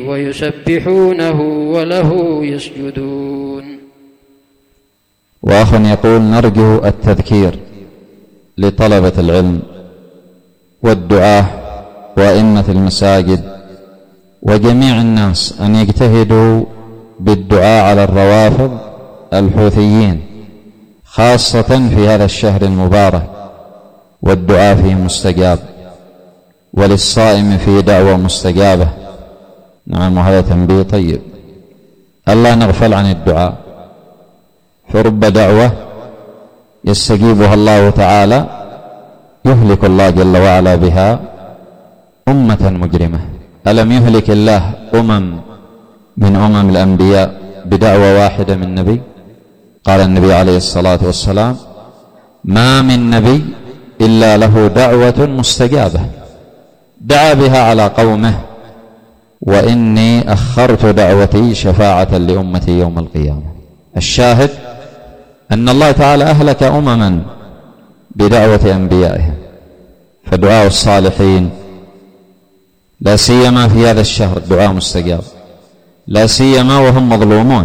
ويسبحونه وله يسجدون. وأخ يقول: نرجو التذكير لطلبة العلم والدعاة وأئمة المساجد وجميع الناس أن يجتهدوا بالدعاء على الروافض الحوثيين، خاصة في هذا الشهر المبارك، والدعاء فيه مستجاب، وللصائم فيه دعوة مستجابة. نعم، وهذا تنبيه طيب، ألا نغفل عن الدعاء، فرب دعوة يستجيبها الله تعالى يهلك الله جل وعلا بها أمة مجرمة. ألم يهلك الله من الأنبياء بدعوة واحدة من نبي؟ قال النبي عليه الصلاة والسلام: ما من نبي إلا له دعوة مستجابة دعا بها على قومه، وإني أخرت دعوتي شفاعة لأمتي يوم القيامة. الشاهد أن الله تعالى أهلك أمما بدعوة أنبيائهم، فدعاء الصالحين لا سيما في هذا الشهر دعاء مستجاب، لا سيما وهم مظلومون،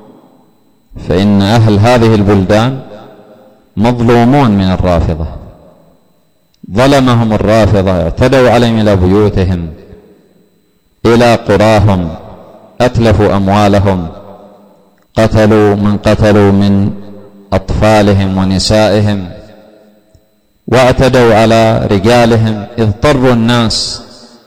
فإن أهل هذه البلدان مظلومون من الرافضة، ظلمهم الرافضة، اعتدوا عليهم إلى بيوتهم، إلى قراهم، أتلفوا أموالهم، قتلوا من أطفالهم ونسائهم، واعتدوا على رجالهم، اضطروا الناس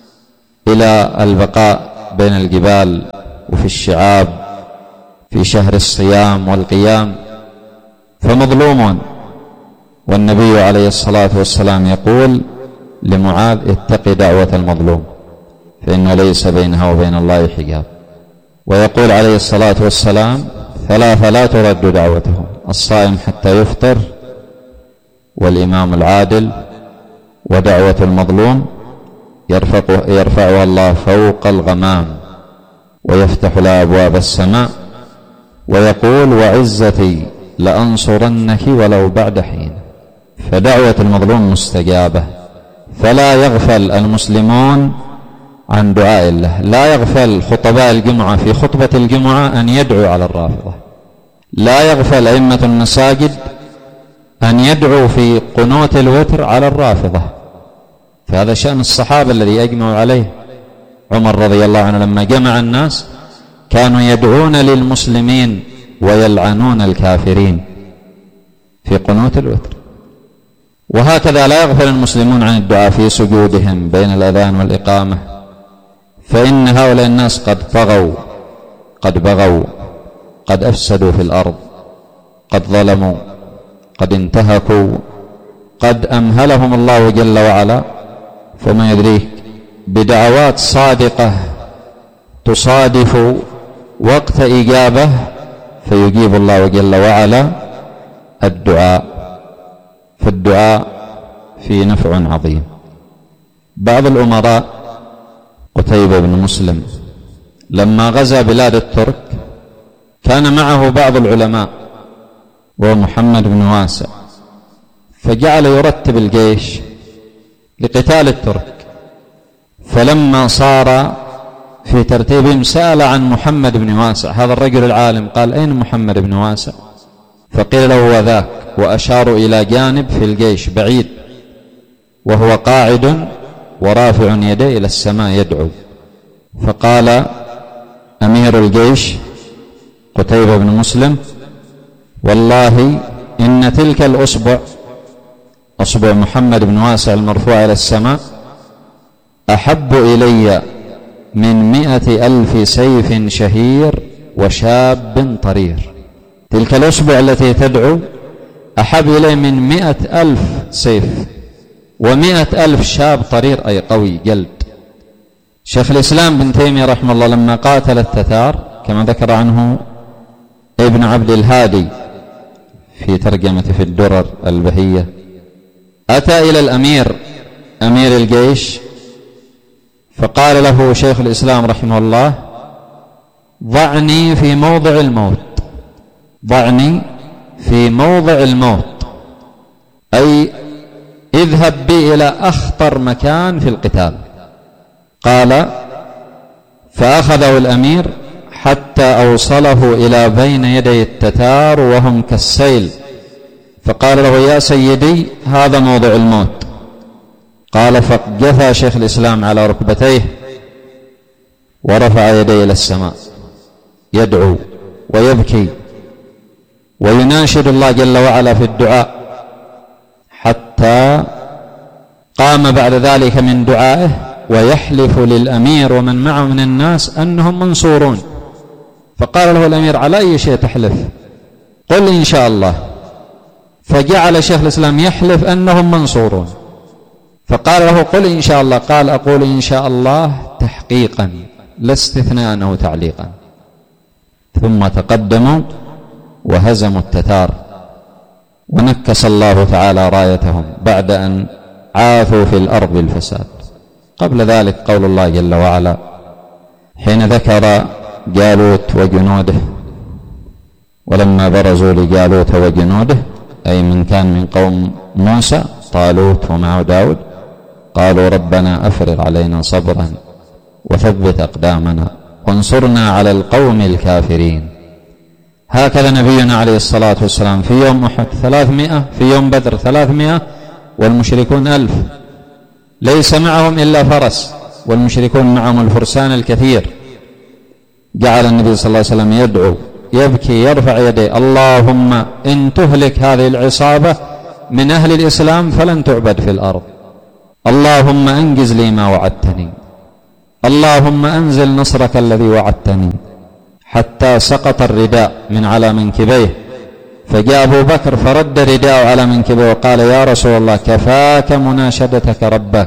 إلى البقاء بين الجبال وفي الشعاب في شهر الصيام والقيام، فمظلومون. والنبي عليه الصلاة والسلام يقول لمعاذ: اتق دعوة المظلوم فإن ليس بينها وبين الله حجاب. ويقول عليه الصلاة والسلام: ثلاثة لا ترد دعوتهم: الصائم حتى يفطر، والإمام العادل، ودعوة المظلوم يرفعها الله فوق الغمام ويفتح لها أبواب السماء، ويقول: وعزتي لأنصرنك ولو بعد حين. فدعوة المظلوم مستجابة، فلا يغفل المسلمون عن دعاء الله. لا يغفل خطباء الجمعة في خطبة الجمعة أن يدعوا على الرافضة، لا يغفل أئمة المساجد أن يدعوا في قنوت الوتر على الرافضة، فهذا شأن الصحابة الذي أجمعوا عليه. عمر رضي الله عنه لما جمع الناس كانوا يدعون للمسلمين ويلعنون الكافرين في قنوت الوتر. وهكذا لا يغفل المسلمون عن الدعاء في سجودهم بين الأذان والإقامة، فإن هؤلاء الناس قد بغوا، قد أفسدوا في الأرض، قد ظلموا، قد انتهكوا، قد أمهلهم الله جل وعلا. فما يدريك بدعوات صادقة تصادف وقت إجابة فيجيب الله جل وعلا الدعاء، فالدعاء فيه نفع عظيم. بعض الأمراء قتيبة بن مسلم لما غزا بلاد الترك كان معه بعض العلماء وهو محمد بن واسع، فجعل يرتب الجيش لقتال الترك. فلما صار في ترتيبهم سأل عن محمد بن واسع، هذا الرجل العالم، قال: أين محمد بن واسع؟ فقيل له: هو ذاك، وأشاروا إلى جانب في الجيش بعيد، وهو قاعد ورافع يديه إلى السماء يدعو. فقال أمير الجيش قتيبة بن مسلم: والله إن تلك الأصبع، أصبع محمد بن واسع المرفوع إلى السماء، أحب إلي من 100,000 سيف شهير وشاب طرير. تلك الأصبع التي تدعو أحب إلي من 100,000 سيف و100,000 شاب طرير، أي قوي جلد. شيخ الإسلام بن تيمية رحمه الله لما قاتل التتار كما ذكر عنه ابن عبد الهادي في ترجمة في الدرر البهية، أتى إلى أمير الجيش فقال له شيخ الإسلام رحمه الله: ضعني في موضع الموت، ضعني في موضع الموت، أي اذهب بي إلى أخطر مكان في القتال. قال: فأخذه الأمير حتى أوصله إلى بين يدي التتار وهم كالسيل، فقال له: يا سيدي هذا موضع الموت. قال: فجثى شيخ الإسلام على ركبتيه ورفع يديه إلى السماء يدعو ويبكي ويناشد الله جل وعلا في الدعاء، حتى قام بعد ذلك من دعائه ويحلف للأمير ومن معه من الناس أنهم منصورون. فقال له الأمير: على أي شيء تحلف؟ قل إن شاء الله. فجعل شيخ الإسلام يحلف أنهم منصورون، فقال له: قل إن شاء الله. قال: أقول إن شاء الله تحقيقا لا استثناء أو تعليقا. ثم تقدموا وهزموا التتار ونكس الله تعالى رايتهم بعد أن عاثوا في الأرض بالفساد. قبل ذلك قول الله جل وعلا حين ذكر جالوت وجنوده: ولما برزوا لجالوت وجنوده، أي من كان من قوم موسى طالوت ومعه داود، قالوا: ربنا أفرغ علينا صبرا وثبت أقدامنا وانصرنا على القوم الكافرين. هكذا نبينا عليه الصلاة والسلام في يوم أحد 300، في يوم بدر 300 والمشركون 1000، ليس معهم إلا فرس والمشركون معهم الفرسان الكثير. جعل النبي صلى الله عليه وسلم يدعو يبكي يرفع يديه: اللهم إن تهلك هذه العصابة من أهل الإسلام فلن تعبد في الأرض، اللهم أنجز لي ما وعدتني، اللهم أنزل نصرك الذي وعدتني. حتى سقط الرداء من على منكبيه، فجاء أبو بكر فرد رداءه على منكبيه وقال: يا رسول الله كفاك مناشدتك ربك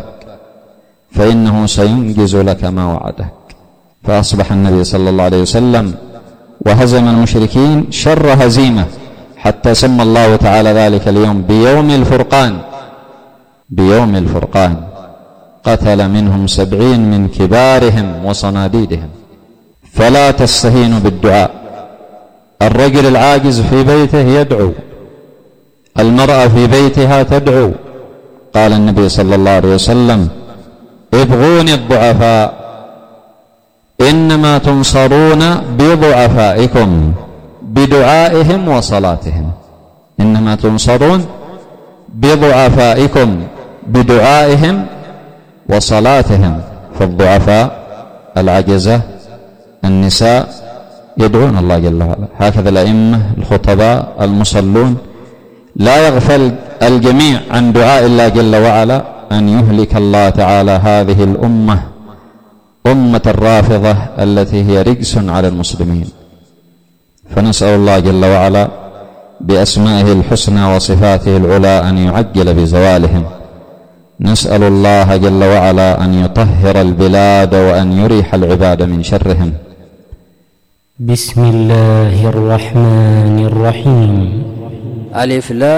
فإنه سينجز لك ما وعدك. فأصبح النبي صلى الله عليه وسلم وهزم المشركين شر هزيمة، حتى سمى الله تعالى ذلك اليوم بيوم الفرقان. بيوم الفرقان قتل منهم 70 من كبارهم وصناديدهم. فلا تستهينوا بالدعاء. الرجل العاجز في بيته يدعو، المرأة في بيتها تدعو. قال النبي صلى الله عليه وسلم: ابغوني الضعفاء إنما تنصرون بضعفائكم بدعائهم وصلاتهم. إنما تنصرون بضعفائكم بدعائهم وصلاتهم. فالضعفاء العجزة النساء يدعون الله جل وعلا. هكذا الأئمة الخطباء المصلون. لا يغفل الجميع عن دعاء الله جل وعلا أن يهلك الله تعالى هذه الأمة، أمة الرافضة التي هي رجس على المسلمين. فنسأل الله جل وعلا بأسمائه الحسنى وصفاته العلى أن يعجل بزوالهم. نسأل الله جل وعلا أن يطهر البلاد وأن يريح العباد من شرهم. بسم الله الرحمن الرحيم. ألف لا